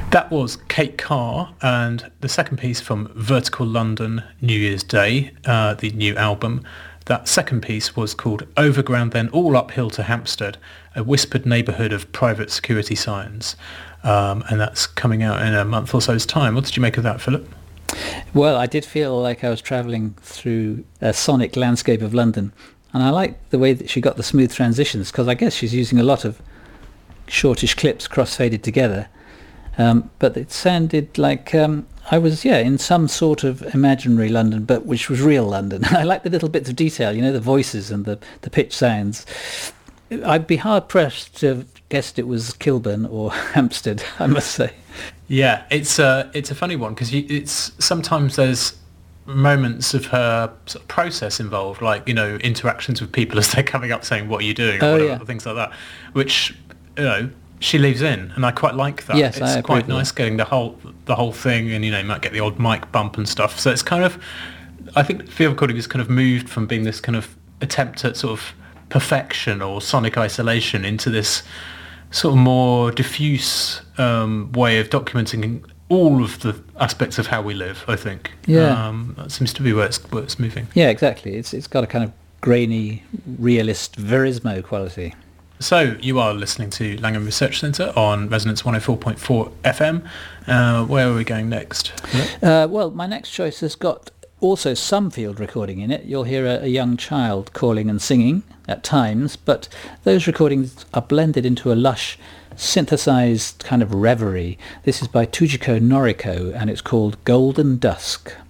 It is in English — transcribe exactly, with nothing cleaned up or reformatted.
That was Kate Carr, and the second piece from Vertical London, New Year's Day, uh, the new album. That second piece was called Overground Then All Uphill to Hampstead, a whispered neighbourhood of private security sirens. Um, and that's coming out in a month or so's time. What did you make of that, Philip? Well, I did feel like I was travelling through a sonic landscape of London. And I liked the way that she got the smooth transitions, because I guess she's using a lot of shortish clips cross-faded together. Um, but it sounded like um, I was, yeah, in some sort of imaginary London, but which was real London. I like the little bits of detail, you know, the voices and the, the pitch sounds. I'd be hard-pressed to have guessed it was Kilburn or Hampstead, I must say. Yeah, it's a, it's a funny one, because it's sometimes there's moments of her sort of process involved, like, you know, interactions with people as they're coming up saying, what are you doing, or oh, whatever, yeah. things like that, which, you know, she leaves in, and I quite like that. Yes, it's I quite agree with nice that. getting the whole the whole thing, and you know, you might get the odd mic bump and stuff. So it's kind of, I think Field Recording has kind of moved from being this kind of attempt at sort of perfection or sonic isolation into this sort of more diffuse um, way of documenting all of the aspects of how we live. I think. Yeah. Um, that seems to be where it's where it's moving. Yeah, exactly. It's it's got a kind of grainy, realist Verismo quality. So you are listening to Langham Research Centre on Resonance one oh four point four F M. Uh, where are we going next? Uh, well, my next choice has got also some field recording in it. You'll hear a, a young child calling and singing at times, but those recordings are blended into a lush, synthesised kind of reverie. This is by Tujiko Noriko, and it's called Golden Dusk.